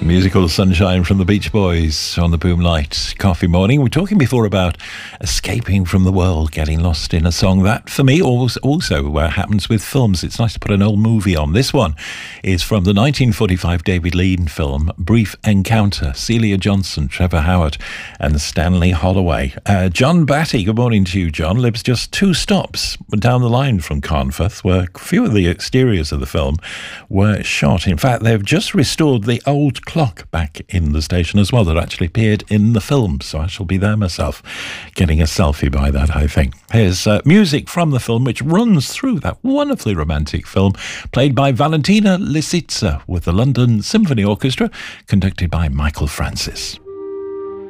Musical Sunshine from the Beach Boys on the Boomlight Coffee Morning. We were talking before about escaping from the world, getting lost in a song. That, for me, also happens with films. It's nice to put an old movie on. This one is from the 1945 David Lean film, Brief Encounter. Celia Johnson, Trevor Howard and Stanley Holloway. John Batty, good morning to you, John, lives just 2 stops down the line from Carnforth, where a few of the exteriors of the film were shot. In fact, they've just restored the old clock back in the station as well that actually appeared in the film, so I shall be there myself getting a selfie by that, I think. Here's music from the film which runs through that wonderfully romantic film, played by Valentina Lisitsa with the London Symphony Orchestra, conducted by Michael Francis.